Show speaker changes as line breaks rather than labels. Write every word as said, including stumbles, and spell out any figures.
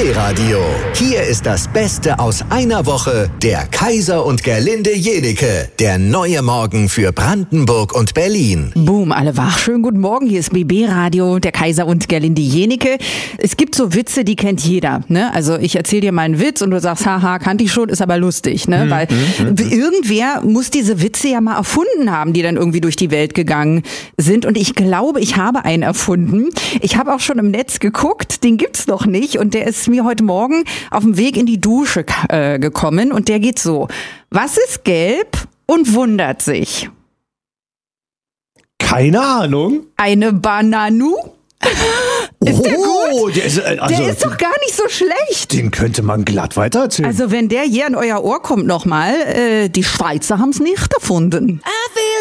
B-Radio. Hier ist das Beste aus einer Woche. Der Kaiser und Gerlinde Jenike. Der neue Morgen für Brandenburg und Berlin.
Boom, alle wach. Schönen guten Morgen. Hier ist B B-Radio, der Kaiser und Gerlinde Jenike. Es gibt so Witze, die kennt jeder. Ne? Also ich erzähle dir mal einen Witz und du sagst, haha, kannte ich schon, ist aber lustig. Ne? Mhm, Weil mhm, irgendwer muss diese Witze ja mal erfunden haben, die dann irgendwie durch die Welt gegangen sind. Und ich glaube, ich habe einen erfunden. Ich habe auch schon im Netz geguckt, den gibt's noch nicht. Und der ist mir heute Morgen auf dem Weg in die Dusche äh, gekommen. Und der geht so: Was ist gelb und wundert sich?
Keine Ahnung.
Eine Bananu? Ist
oh,
der gut?
Der ist, äh, also,
der ist doch gar nicht so schlecht.
Den könnte man glatt weitererzählen.
Also wenn der hier in euer Ohr kommt nochmal, äh, die Schweizer haben's nicht erfunden.
I feel